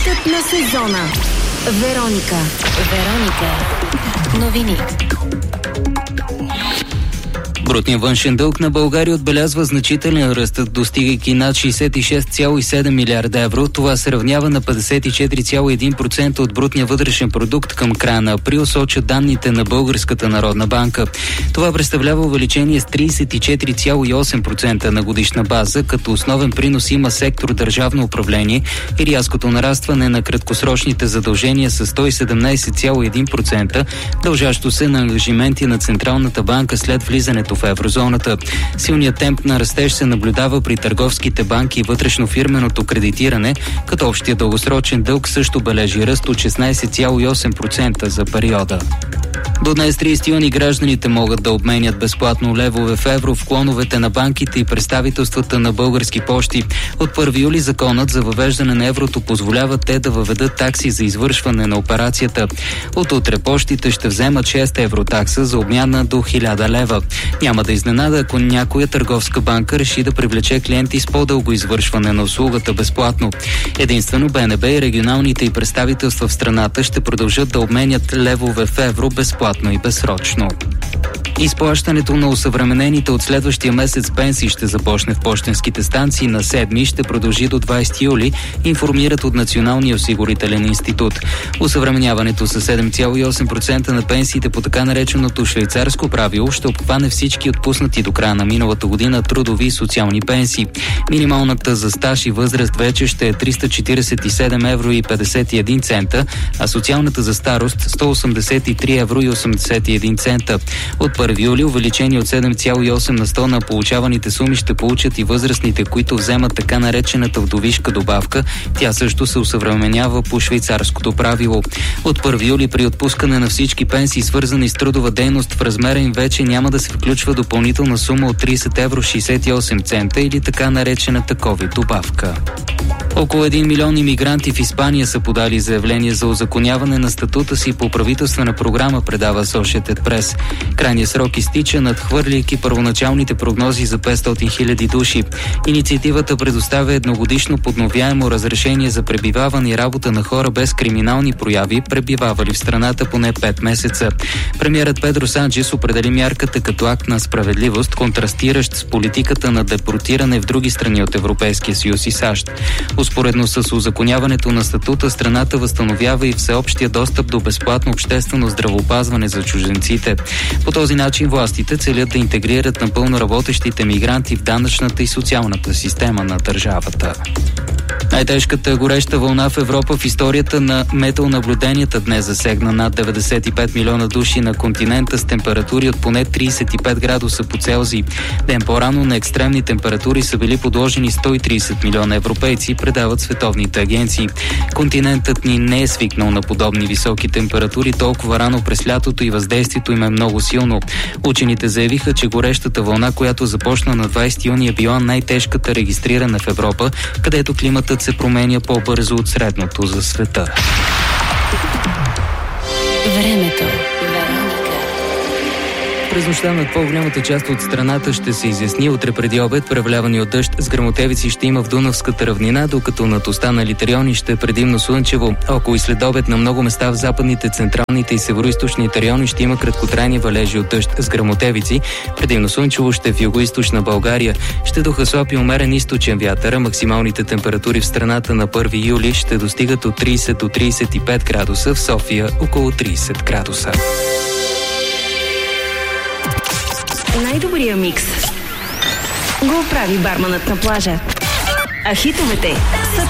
Хитът на сезона. Вероника. Новини. Брутният външен дълг на България отбелязва значителен ръст, достигайки над 66,7 милиарда евро. Това се равнява на 54,1% от брутния вътрешен продукт към края на април, сочат данните на Българската народна банка. Това представлява увеличение с 34,8% на годишна база, като основен принос има сектор държавно управление и рязкото нарастване на краткосрочните задължения с 117,1%, дължащо се на ангажименти на Централната банка след влизането в еврозоната. Силният темп на растеж се наблюдава при търговските банки и вътрешнофирменото кредитиране, като общия дългосрочен дълг също бележи ръст от 16,8% за периода. До днес 30 юни гражданите могат да обменят безплатно левове в евро в клоновете на банките и представителствата на Български пощи. От 1 юли законът за въвеждане на еврото позволява те да въведат такси за извършване на операцията. От утре пощите ще вземат 6 евро такса за обмяна до 1000 лева. Няма да изненада, ако някоя търговска банка реши да привлече клиенти с по-дълго извършване на услугата безплатно. Единствено БНБ и регионалните и представителства в страната ще продължат да обменят левове в евро безплатно и безсрочно. Изплащането на осъвременените от следващия месец пенсии ще започне в пощенските станции на 7 и ще продължи до 20 юли, информират от Националния осигурителен институт. Осъвременяването с 7,8% на пенсиите по така нареченото швейцарско правило ще обхване всички отпуснати до края на миналата година трудови и социални пенсии. Минималната за стаж и възраст вече ще е 347 евро и 51 цента, а социалната за старост 183 евро и 81 цента. От 1 юли увеличение от 7,8 на 100 на получаваните суми ще получат и възрастните, които вземат така наречената вдовишка добавка. Тя също се осъвременява по швейцарското правило. От 1 юли при отпускане на всички пенсии, свързани с трудова дейност, в размера им вече няма да се включва допълнителна сума от 30 евро 68 цента или така наречената COVID добавка. Около 1 милион имигранти в Испания са подали заявление за узаконяване на статута си по правителствена програма, предава Associated Press. Крайният срок изтича, надхвърляйки първоначалните прогнози за 500 хиляди души. Инициативата предоставя едногодишно подновяемо разрешение за пребиваване и работа на хора без криминални прояви, пребивавали в страната поне 5 месеца. Премиерът Педро Санчес определи мярката като акт на справедливост, контрастиращ с политиката на депортиране в други страни от Европейския съюз и САЩ. Успоредно с узаконяването на статута, страната възстановява и всеобщия достъп до безплатно обществено здравеопазване за чужденците. По този начин властите целят да интегрират напълно работещите мигранти в данъчната и социалната система на държавата. Най-тежката гореща вълна в Европа в историята на метеонаблюденията днес засегна над 95 милиона души на континента с температури от поне 35 градуса по Целзий. Ден по-рано на екстремни температури са били подложени 130 милиона европейци, предават световните агенции. Континентът ни не е свикнал на подобни високи температури толкова рано през лятото и въздействието им е много силно. Учените заявиха, че горещата вълна, която започна на 20 юни, е била най-тежката регистрирана в Европа, където климатът се променя по-бързо от средното за света. Времето. През нощта над по-голямата част от страната ще се изясни. Утре преди обед превалявани от дъжд с гръмотевици ще има в Дунавската равнина, докато над останалите райони ще е предимно слънчево. Около и след обед на много места в западните, централните и североизточните райони ще има краткотрайни валежи от дъжд с гръмотевици. Предимно слънчево ще е в югоизточна България. Ще духа слаб и умерен източен вятър. Максималните температури в страната на 1 юли ще достигат от 30 до 35 градуса, в София около 30 градуса. Най-добрия микс го прави барманът на плажа. А хитовете са